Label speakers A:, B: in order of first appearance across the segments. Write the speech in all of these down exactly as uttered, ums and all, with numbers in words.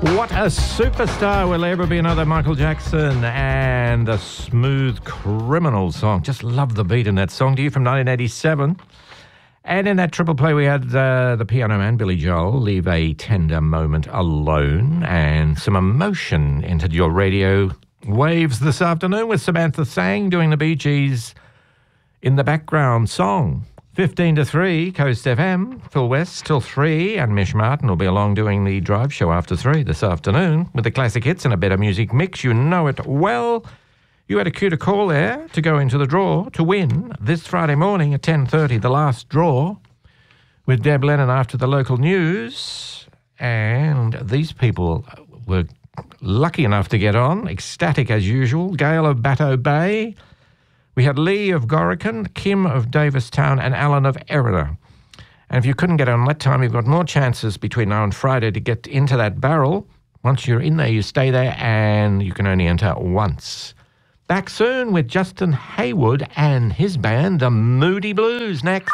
A: What a superstar. Will ever be another Michael Jackson and a Smooth Criminal song. Just love the beat in that song. To you from nineteen eighty-seven. And in that triple play, we had uh, the Piano Man, Billy Joel, Leave a Tender Moment Alone, and some emotion entered your radio waves this afternoon with Samantha Sang doing the Bee Gees in the background song. fifteen to three, Coast F M, Phil West till three, and Mish Martin will be along doing the drive show after three this afternoon with the classic hits and a better music mix. You know it well. You had a cue to call there to go into the draw to win this Friday morning at ten thirty, the last draw with Deb Lennon after the local news. And these people were lucky enough to get on, ecstatic as usual. Gail of Batto Bay. We had Lee of Gorican, Kim of Davistown, and Alan of Erina. And if you couldn't get on that time, you've got more chances between now and Friday to get into that barrel. Once you're in there, you stay there, and you can only enter once. Back soon with Justin Hayward and his band, the Moody Blues. Next.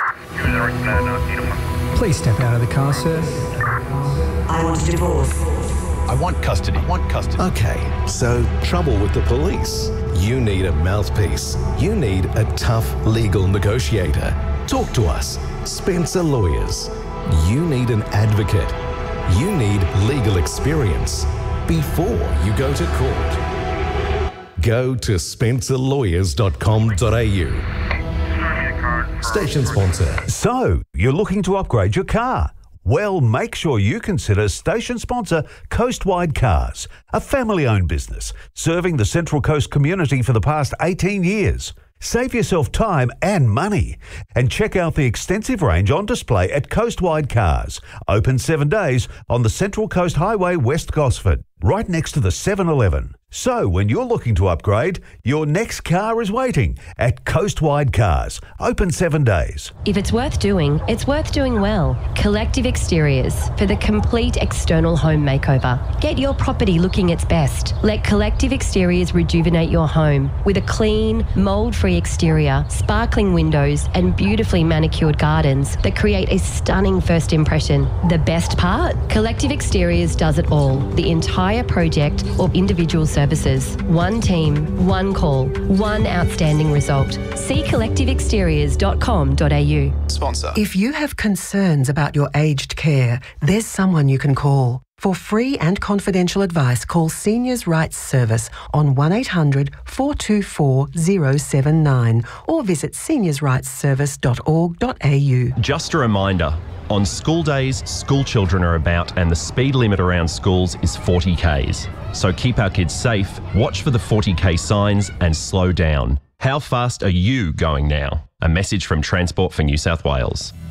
B: Please step out of the car, sir.
C: I want a divorce.
D: I want custody. I want custody.
E: Okay, so trouble with the police. You need a mouthpiece. You need a tough legal negotiator. Talk to us. Spencer Lawyers. You need an advocate. You need legal experience before you go to court. Go to spencer lawyers dot com dot a u. Station sponsor.
F: So, you're looking to upgrade your car? Well, make sure you consider station sponsor Coastwide Cars, a family-owned business serving the Central Coast community for the past eighteen years. Save yourself time and money and check out the extensive range on display at Coastwide Cars, open seven days on the Central Coast Highway, West Gosford, right next to the seven eleven. So when you're looking to upgrade, your next car is waiting at Coastwide Cars, open seven days.
G: If it's worth doing, it's worth doing well. Collective Exteriors for the complete external home makeover. Get your property looking its best. Let Collective Exteriors rejuvenate your home with a clean, mould-free exterior, sparkling windows and beautifully manicured gardens that create a stunning first impression. The best part? Collective Exteriors does it all. The entire project or individual services. One team, one call, one outstanding result. See collective exteriors dot com dot a u.
D: Sponsor.
C: If you have concerns about your aged care, there's someone you can call. For free and confidential advice, call Seniors Rights Service on one eight hundred four two four zero seven nine or visit seniors rights service dot org dot a u.
H: Just a reminder, on school days, school children are about and the speed limit around schools is forty kays. So keep our kids safe, watch for the forty k signs and slow down. How fast are you going now? A message from Transport for New South Wales.